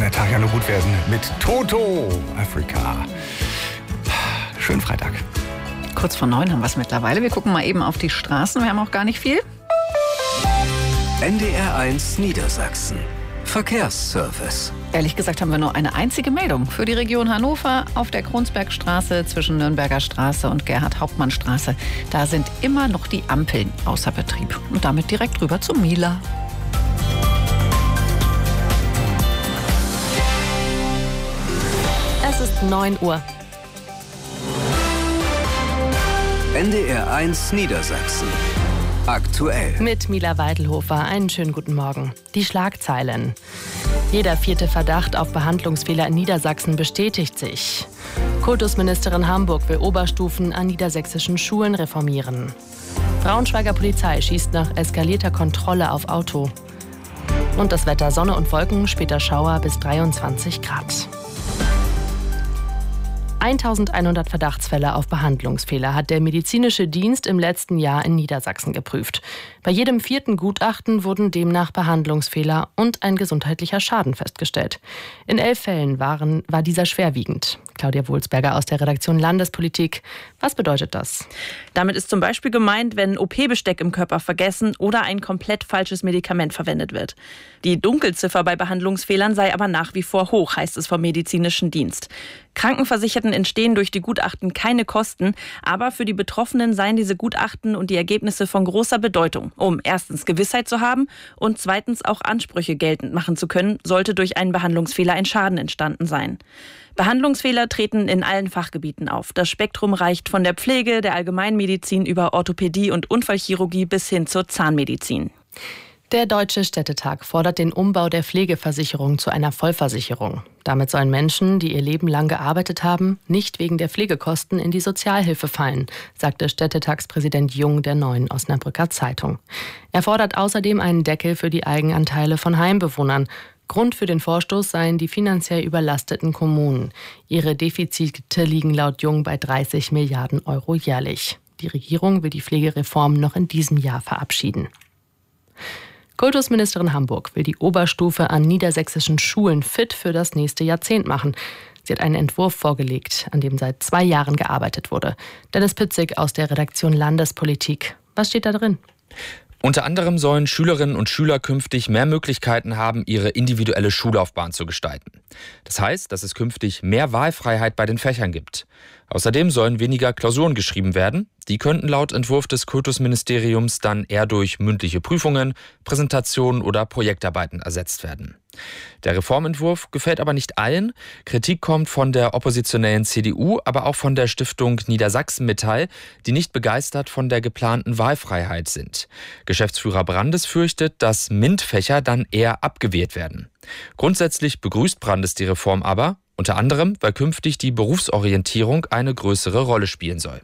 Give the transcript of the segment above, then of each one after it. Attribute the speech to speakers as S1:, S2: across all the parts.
S1: der Tag ja nur gut werden mit Toto Afrika. Schönen Freitag.
S2: Kurz vor 9 haben wir es mittlerweile. Wir gucken mal eben auf die Straßen. Wir haben auch gar nicht viel.
S3: NDR1 Niedersachsen. Verkehrsservice.
S2: Ehrlich gesagt haben wir nur eine einzige Meldung für die Region Hannover auf der Kronsbergstraße zwischen Nürnberger Straße und Gerhard-Hauptmann-Straße. Da sind immer noch die Ampeln außer Betrieb. Und damit direkt rüber zum Mila.
S4: Es ist 9 Uhr.
S3: NDR1 Niedersachsen. Aktuell.
S4: Mit Mila Weidelhofer. Einen schönen guten Morgen. Die Schlagzeilen. Jeder 4. Verdacht auf Behandlungsfehler in Niedersachsen bestätigt sich. Kultusministerin Hamburg will Oberstufen an niedersächsischen Schulen reformieren. Braunschweiger Polizei schießt nach eskalierter Kontrolle auf Auto. Und das Wetter: Sonne und Wolken, später Schauer bis 23 Grad. 1100 Verdachtsfälle auf Behandlungsfehler hat der medizinische Dienst im letzten Jahr in Niedersachsen geprüft. Bei jedem 4. Gutachten wurden demnach Behandlungsfehler und ein gesundheitlicher Schaden festgestellt. In 11 Fällen war dieser schwerwiegend. Claudia Wohlsberger aus der Redaktion Landespolitik. Was bedeutet das?
S5: Damit ist zum Beispiel gemeint, wenn OP-Besteck im Körper vergessen oder ein komplett falsches Medikament verwendet wird. Die Dunkelziffer bei Behandlungsfehlern sei aber nach wie vor hoch, heißt es vom medizinischen Dienst. Krankenversicherten entstehen durch die Gutachten keine Kosten, aber für die Betroffenen seien diese Gutachten und die Ergebnisse von großer Bedeutung, um erstens Gewissheit zu haben und zweitens auch Ansprüche geltend machen zu können, sollte durch einen Behandlungsfehler ein Schaden entstanden sein. Behandlungsfehler treten in allen Fachgebieten auf. Das Spektrum reicht von der Pflege, der Allgemeinmedizin über Orthopädie und Unfallchirurgie bis hin zur Zahnmedizin.
S4: Der Deutsche Städtetag fordert den Umbau der Pflegeversicherung zu einer Vollversicherung. Damit sollen Menschen, die ihr Leben lang gearbeitet haben, nicht wegen der Pflegekosten in die Sozialhilfe fallen, sagte Städtetagspräsident Jung der Neuen Osnabrücker Zeitung. Er fordert außerdem einen Deckel für die Eigenanteile von Heimbewohnern. Grund für den Vorstoß seien die finanziell überlasteten Kommunen. Ihre Defizite liegen laut Jung bei 30 Milliarden Euro jährlich. Die Regierung will die Pflegereform noch in diesem Jahr verabschieden. Kultusministerin Hamburg will die Oberstufe an niedersächsischen Schulen fit für das nächste Jahrzehnt machen. Sie hat einen Entwurf vorgelegt, an dem seit 2 Jahren gearbeitet wurde. Dennis Pützig aus der Redaktion Landespolitik. Was steht da drin?
S6: Unter anderem sollen Schülerinnen und Schüler künftig mehr Möglichkeiten haben, ihre individuelle Schullaufbahn zu gestalten. Das heißt, dass es künftig mehr Wahlfreiheit bei den Fächern gibt. Außerdem sollen weniger Klausuren geschrieben werden. Die könnten laut Entwurf des Kultusministeriums dann eher durch mündliche Prüfungen, Präsentationen oder Projektarbeiten ersetzt werden. Der Reformentwurf gefällt aber nicht allen. Kritik kommt von der oppositionellen CDU, aber auch von der Stiftung Niedersachsen Metall, die nicht begeistert von der geplanten Wahlfreiheit sind. Geschäftsführer Brandes fürchtet, dass MINT-Fächer dann eher abgewählt werden. Grundsätzlich begrüßt Brandes die Reform aber, unter anderem, weil künftig die Berufsorientierung eine größere Rolle spielen soll.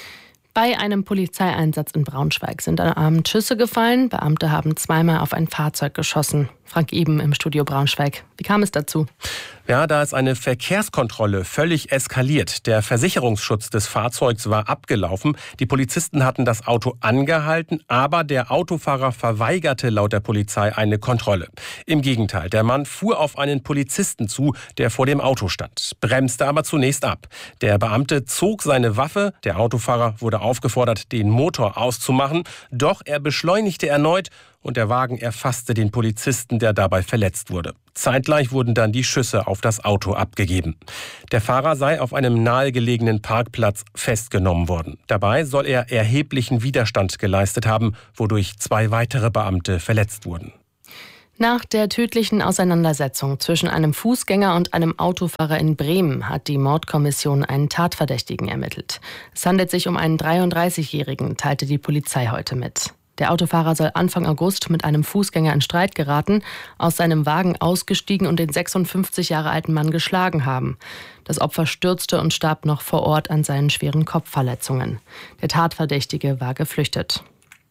S4: Bei einem Polizeieinsatz in Braunschweig sind am Abend Schüsse gefallen. Beamte haben zweimal auf ein Fahrzeug geschossen. Frank Eben im Studio Braunschweig. Wie kam es dazu?
S7: Ja, da ist eine Verkehrskontrolle völlig eskaliert. Der Versicherungsschutz des Fahrzeugs war abgelaufen. Die Polizisten hatten das Auto angehalten, aber der Autofahrer verweigerte laut der Polizei eine Kontrolle. Im Gegenteil, der Mann fuhr auf einen Polizisten zu, der vor dem Auto stand, bremste aber zunächst ab. Der Beamte zog seine Waffe. Der Autofahrer wurde aufgefordert, den Motor auszumachen. Doch er beschleunigte erneut und der Wagen erfasste den Polizisten, der dabei verletzt wurde. Zeitgleich wurden dann die Schüsse auf das Auto abgegeben. Der Fahrer sei auf einem nahegelegenen Parkplatz festgenommen worden. Dabei soll er erheblichen Widerstand geleistet haben, wodurch 2 weitere Beamte verletzt wurden.
S4: Nach der tödlichen Auseinandersetzung zwischen einem Fußgänger und einem Autofahrer in Bremen hat die Mordkommission einen Tatverdächtigen ermittelt. Es handelt sich um einen 33-Jährigen, teilte die Polizei heute mit. Der Autofahrer soll Anfang August mit einem Fußgänger in Streit geraten, aus seinem Wagen ausgestiegen und den 56 Jahre alten Mann geschlagen haben. Das Opfer stürzte und starb noch vor Ort an seinen schweren Kopfverletzungen. Der Tatverdächtige war geflüchtet.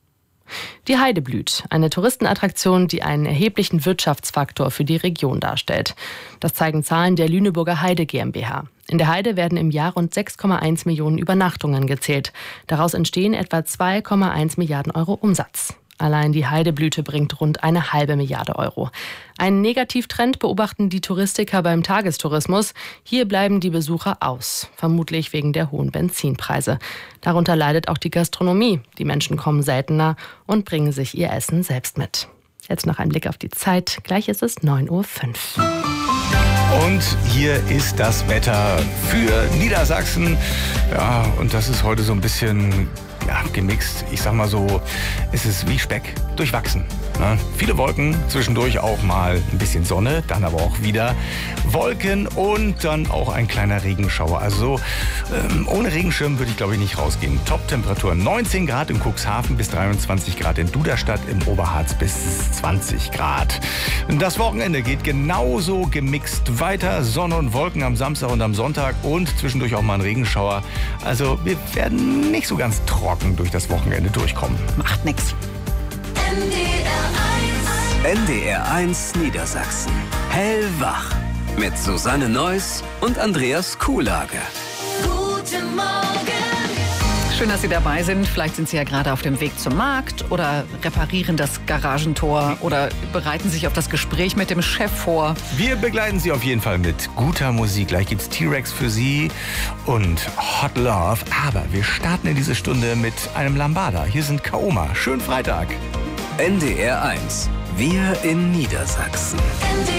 S4: Die Heide blüht, eine Touristenattraktion, die einen erheblichen Wirtschaftsfaktor für die Region darstellt. Das zeigen Zahlen der Lüneburger Heide GmbH. In der Heide werden im Jahr rund 6,1 Millionen Übernachtungen gezählt. Daraus entstehen etwa 2,1 Milliarden Euro Umsatz. Allein die Heideblüte bringt rund 1,5 Milliarde Euro. Einen Negativtrend beobachten die Touristiker beim Tagestourismus. Hier bleiben die Besucher aus, vermutlich wegen der hohen Benzinpreise. Darunter leidet auch die Gastronomie. Die Menschen kommen seltener und bringen sich ihr Essen selbst mit. Jetzt noch ein Blick auf die Zeit. Gleich ist es 9:05 Uhr.
S1: Und hier ist das Wetter für Niedersachsen. Ja, und das ist heute so ein bisschen gemixt. Ich sag mal so, es ist wie Speck, durchwachsen. Ne? Viele Wolken, zwischendurch auch mal ein bisschen Sonne, dann aber auch wieder Wolken und dann auch ein kleiner Regenschauer. Also ohne Regenschirm würde ich, glaube ich, nicht rausgehen. Top-Temperatur 19 Grad in Cuxhaven bis 23 Grad in Duderstadt, im Oberharz bis 20 Grad. Das Wochenende geht genauso gemixt weiter. Sonne und Wolken am Samstag und am Sonntag und zwischendurch auch mal ein Regenschauer. Also wir werden nicht so ganz trocken durch das Wochenende durchkommen.
S2: Macht nix.
S3: NDR1 Niedersachsen. Hellwach. Mit Susanne Neuss und Andreas Kuhlage.
S8: Guten Morgen.
S2: Schön, dass Sie dabei sind. Vielleicht sind Sie ja gerade auf dem Weg zum Markt oder reparieren das Garagentor oder bereiten sich auf das Gespräch mit dem Chef vor.
S1: Wir begleiten Sie auf jeden Fall mit guter Musik. Gleich gibt's T-Rex für Sie und Hot Love. Aber wir starten in diese Stunde mit einem Lambada. Hier sind Kaoma. Schönen Freitag.
S3: NDR1. Wir in Niedersachsen.
S8: NDR